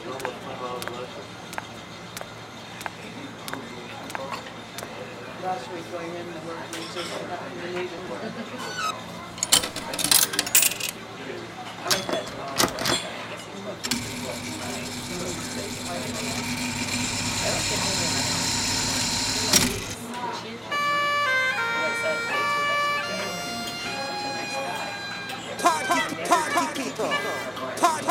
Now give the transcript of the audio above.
Last week going in, the work, we just got the meeting.